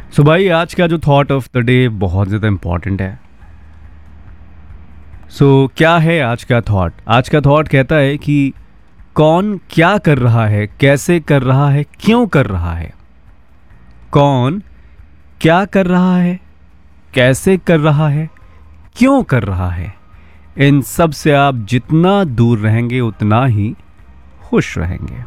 सो भाई आज का जो थॉट ऑफ द डे बहुत ज़्यादा इम्पॉर्टेंट है। क्या है आज का थॉट? आज का थॉट कहता है कि कौन क्या कर रहा है, कैसे कर रहा है, क्यों कर रहा है। कौन क्या कर रहा है, कैसे कर रहा है, क्यों कर रहा है। इन सब से आप जितना दूर रहेंगे उतना ही खुश रहेंगे।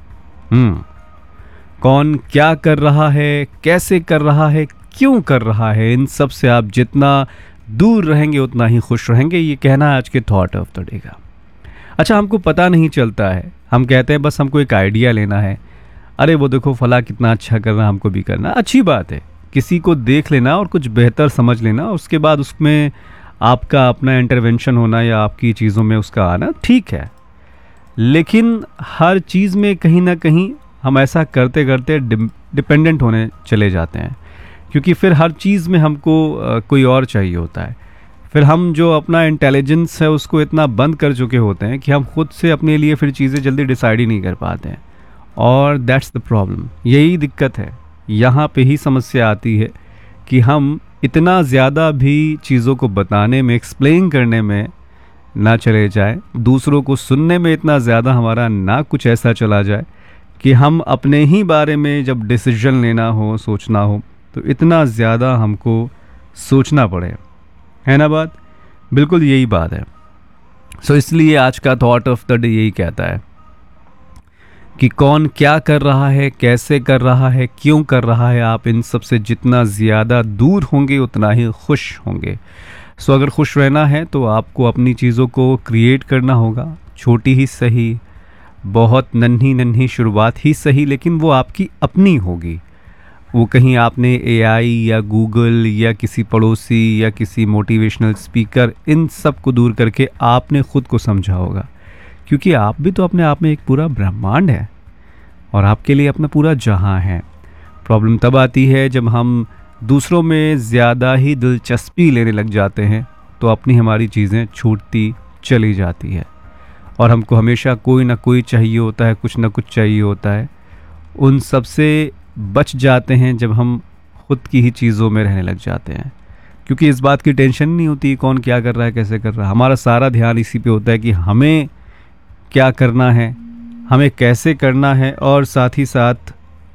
कौन क्या कर रहा है, कैसे कर रहा है, क्यों कर रहा है, इन सब से आप जितना दूर रहेंगे उतना ही खुश रहेंगे। ये कहना है आज के थॉट ऑफ द डे का। अच्छा, हमको पता नहीं चलता है, हम कहते हैं बस हमको एक आइडिया लेना है। अरे वो देखो फला कितना अच्छा कर रहा है, हमको भी करना। अच्छी बात है, किसी को देख लेना और कुछ बेहतर समझ लेना, उसके बाद उसमें आपका अपना इंटरवेंशन होना या आपकी चीज़ों में उसका आना ठीक है। लेकिन हर चीज़ में कहीं ना कहीं हम ऐसा करते करते डिपेंडेंट होने चले जाते हैं, क्योंकि फिर हर चीज़ में हमको कोई और चाहिए होता है। फिर हम जो अपना इंटेलिजेंस है उसको इतना बंद कर चुके होते हैं कि हम खुद से अपने लिए फिर चीज़ें जल्दी डिसाइड ही नहीं कर पाते हैं। और दैट्स द प्रॉब्लम, यही दिक्कत है। यहाँ पे ही समस्या आती है कि हम इतना ज़्यादा भी चीज़ों को बताने में, एक्सप्लेन करने में ना चले जाएं, दूसरों को सुनने में इतना ज़्यादा हमारा ना कुछ ऐसा चला जाए कि हम अपने ही बारे में जब डिसीजन लेना हो, सोचना हो, तो इतना ज़्यादा हमको सोचना पड़े। है ना बात? बिल्कुल यही बात है। इसलिए आज का थॉट ऑफ द डे यही कहता है कि कौन क्या कर रहा है, कैसे कर रहा है, क्यों कर रहा है। आप इन सब से जितना ज़्यादा दूर होंगे उतना ही खुश होंगे। अगर खुश रहना है तो आपको अपनी चीज़ों को क्रिएट करना होगा, छोटी ही सही, बहुत नन्ही नन्ही शुरुआत ही सही, लेकिन वो आपकी अपनी होगी। वो कहीं आपने एआई या गूगल या किसी पड़ोसी या किसी मोटिवेशनल स्पीकर, इन सब को दूर करके आपने ख़ुद को समझा होगा, क्योंकि आप भी तो अपने आप में एक पूरा ब्रह्मांड है और आपके लिए अपना पूरा जहां है। प्रॉब्लम तब आती है जब हम दूसरों में ज़्यादा ही दिलचस्पी लेने लग जाते हैं, तो अपनी हमारी चीज़ें छूटती चली जाती है और हमको हमेशा कोई ना कोई चाहिए होता है, कुछ ना कुछ चाहिए होता है। उन सब से बच जाते हैं जब हम खुद की ही चीज़ों में रहने लग जाते हैं, क्योंकि इस बात की टेंशन नहीं होती कौन क्या कर रहा है, कैसे कर रहा है। हमारा सारा ध्यान इसी पे होता है कि हमें क्या करना है, हमें कैसे करना है और साथ ही साथ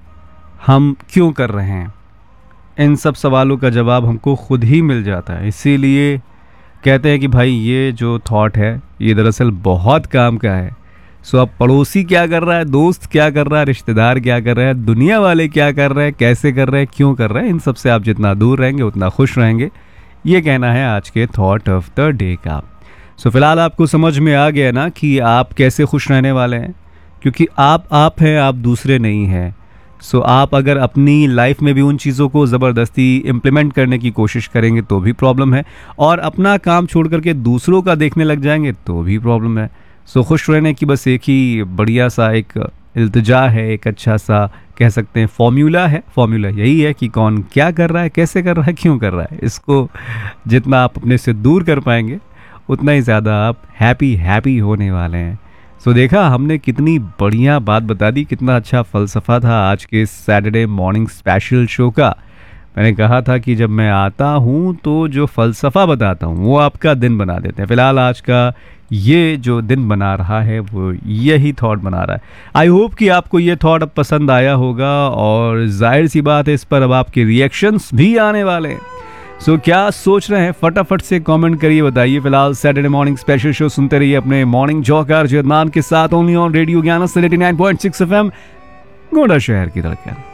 हम क्यों कर रहे हैं। इन सब सवालों का जवाब हमको खुद ही मिल जाता है। इसीलिए कहते हैं कि भाई ये जो थॉट है ये दरअसल बहुत काम का है। अब पड़ोसी क्या कर रहा है, दोस्त क्या कर रहा है, रिश्तेदार क्या कर रहा है, दुनिया वाले क्या कर रहे हैं, कैसे कर रहे हैं, क्यों कर रहे हैं, इन सब से आप जितना दूर रहेंगे उतना खुश रहेंगे। ये कहना है आज के थॉट ऑफ द डे का। फिलहाल आपको समझ में आ गया ना कि आप कैसे खुश रहने वाले हैं, क्योंकि आप हैं, आप दूसरे नहीं हैं। आप अगर अपनी लाइफ में भी उन चीज़ों को ज़बरदस्ती इम्प्लीमेंट करने की कोशिश करेंगे तो भी प्रॉब्लम है, और अपना काम छोड़ करके दूसरों का देखने लग जाएंगे तो भी प्रॉब्लम है। खुश रहने की बस एक ही बढ़िया सा एक इल्तिजा है, एक अच्छा सा कह सकते हैं फॉर्मूला है। फॉर्मूला यही है कि कौन क्या कर रहा है, कैसे कर रहा है, क्यों कर रहा है। इसको जितना आप अपने से दूर कर पाएंगे उतना ही ज़्यादा आप हैप्पी होने वाले हैं। देखा हमने कितनी बढ़िया बात बता दी, कितना अच्छा फ़लसफ़ा था आज के सैटरडे मॉर्निंग स्पेशल शो का। मैंने कहा था कि जब मैं आता हूँ तो जो फ़लसफ़ा बताता हूँ वो आपका दिन बना देते हैं। फ़िलहाल आज का ये जो दिन बना रहा है वो यही थॉट बना रहा है। आई होप कि आपको ये थॉट अब पसंद आया होगा, और जाहिर सी बात है इस पर अब आपके रिएक्शंस भी आने वाले हैं। क्या सोच रहे हैं फटाफट से कमेंट करिए, बताइए। फिलहाल सैटरडे मॉर्निंग स्पेशल शो सुनते रहिए अपने मॉर्निंग जॉकर अदनान के साथ, ओनली ऑन रेडियो ज्ञान 89.6 FM, गोंडा शहर की धड़कन।